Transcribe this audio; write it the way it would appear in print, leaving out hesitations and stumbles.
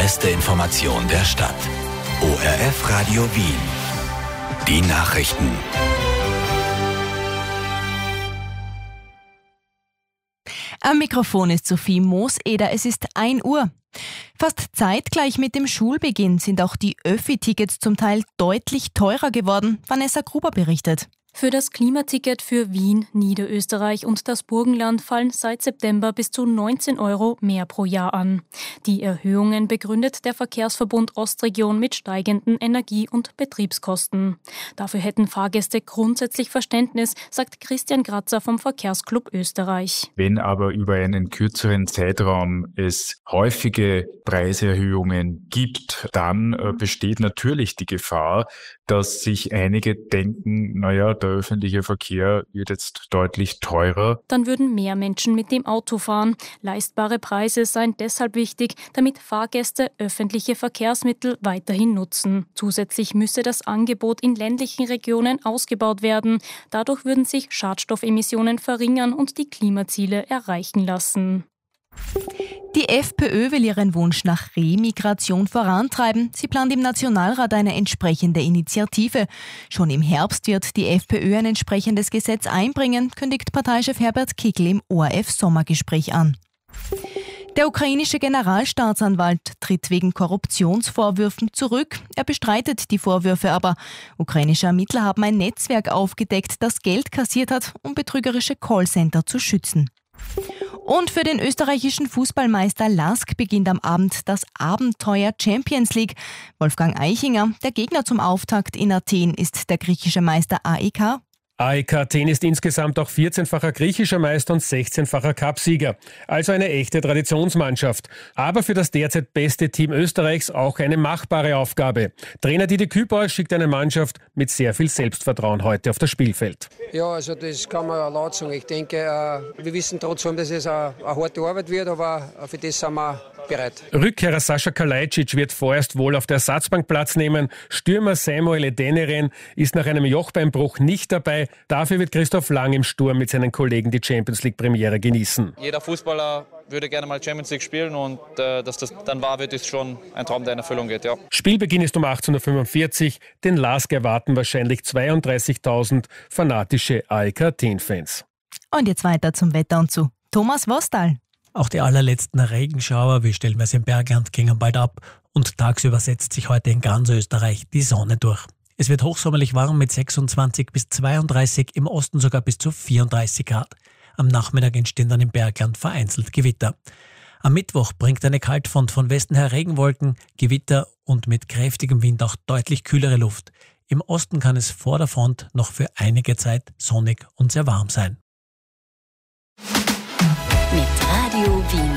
beste Information der Stadt. ORF Radio Wien. Die Nachrichten. Am Mikrofon ist Sophie Mooseder. Es ist 1 Uhr. Fast zeitgleich mit dem Schulbeginn sind auch die Öffi-Tickets zum Teil deutlich teurer geworden. Vanessa Gruber berichtet. Für das Klimaticket für Wien, Niederösterreich und das Burgenland fallen seit September bis zu 19 € mehr pro Jahr an. Die Erhöhungen begründet der Verkehrsverbund Ostregion mit steigenden Energie- und Betriebskosten. Dafür hätten Fahrgäste grundsätzlich Verständnis, sagt Christian Kratzer vom Verkehrsclub Österreich. Wenn aber über einen kürzeren Zeitraum es häufige Preiserhöhungen gibt, dann besteht natürlich die Gefahr, dass sich einige denken, der öffentliche Verkehr wird jetzt deutlich teurer. Dann würden mehr Menschen mit dem Auto fahren. Leistbare Preise seien deshalb wichtig, damit Fahrgäste öffentliche Verkehrsmittel weiterhin nutzen. Zusätzlich müsse das Angebot in ländlichen Regionen ausgebaut werden. Dadurch würden sich Schadstoffemissionen verringern und die Klimaziele erreichen lassen. Die FPÖ will ihren Wunsch nach Remigration vorantreiben. Sie plant im Nationalrat eine entsprechende Initiative. Schon im Herbst wird die FPÖ ein entsprechendes Gesetz einbringen, kündigt Parteichef Herbert Kickl im ORF-Sommergespräch an. Der ukrainische Generalstaatsanwalt tritt wegen Korruptionsvorwürfen zurück. Er bestreitet die Vorwürfe aber. Ukrainische Ermittler haben ein Netzwerk aufgedeckt, das Geld kassiert hat, um betrügerische Callcenter zu schützen. Und für den österreichischen Fußballmeister LASK beginnt am Abend das Abenteuer Champions League. Wolfgang Eichinger, der Gegner zum Auftakt in Athen, ist der griechische Meister AEK. AEK Athen ist insgesamt auch 14-facher griechischer Meister und 16-facher Cupsieger. Also eine echte Traditionsmannschaft. Aber für das derzeit beste Team Österreichs auch eine machbare Aufgabe. Trainer Didi Kübauer schickt eine Mannschaft mit sehr viel Selbstvertrauen heute auf das Spielfeld. Ja, also das kann man laut sagen. Ich denke, wir wissen trotzdem, dass es eine harte Arbeit wird, aber für das sind wir bereit. Rückkehrer Sascha Kalajdzic wird vorerst wohl auf der Ersatzbank Platz nehmen. Stürmer Samuel Edeneren ist nach einem Jochbeinbruch nicht dabei. Dafür wird Christoph Lang im Sturm mit seinen Kollegen die Champions-League-Premiere genießen. Jeder Fußballer würde gerne mal Champions League spielen und dass das dann wahr wird, ist schon ein Traum, der in Erfüllung geht. Ja. Spielbeginn ist um 18.45 Uhr. Den LASK erwarten wahrscheinlich 32.000 fanatische AEK Athen-Fans. Und jetzt weiter zum Wetter und zu Thomas Wostal. Auch die allerletzten Regenschauer, wie stellenweise im Bergland, gingen bald ab und tagsüber setzt sich heute in ganz Österreich die Sonne durch. Es wird hochsommerlich warm mit 26 bis 32, im Osten sogar bis zu 34 Grad. Am Nachmittag entstehen dann im Bergland vereinzelt Gewitter. Am Mittwoch bringt eine Kaltfront von Westen her Regenwolken, Gewitter und mit kräftigem Wind auch deutlich kühlere Luft. Im Osten kann es vor der Front noch für einige Zeit sonnig und sehr warm sein. Mit Radio Wien